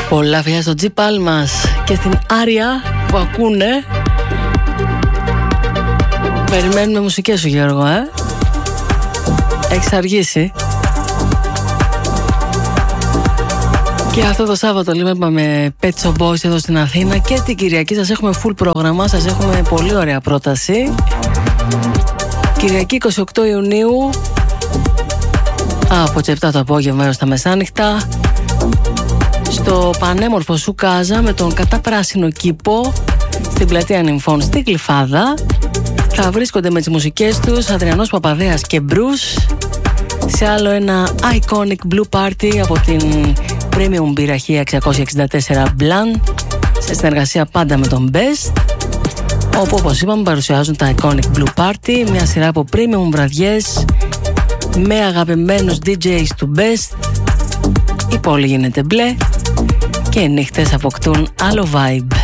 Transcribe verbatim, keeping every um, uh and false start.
Πολλά φιλιά στο Τζι Πάλμας και στην Άρια που ακούνε. Περιμένουμε μουσικές σου, Γιώργο, ε? Έχεις αργήσει. Και αυτό το Σάββατο λοιπόν είπαμε Pet Shop Boys εδώ στην Αθήνα. Και την Κυριακή σας έχουμε full πρόγραμμα. Σας έχουμε πολύ ωραία πρόταση. Κυριακή είκοσι οκτώ Ιουνίου από τις επτά το απόγευμα έως τα μεσάνυχτα, στο πανέμορφο Σουκάζα με τον καταπράσινο κήπο στην πλατεία Νυμφών στη Γλυφάδα. Θα βρίσκονται με τις μουσικές τους Αδριανός Παπαδέας και Μπρους σε άλλο ένα iconic blue party από την Premium Πυραχία εξακόσια εξήντα τέσσερα Blanc, σε συνεργασία πάντα με τον Best, όπου όπως είπαμε παρουσιάζουν τα iconic blue party, μια σειρά από premium βραδιές με αγαπημένους ντι τζέις του Best. Η πόλη γίνεται μπλε και οι νύχτες αποκτούν άλλο vibe.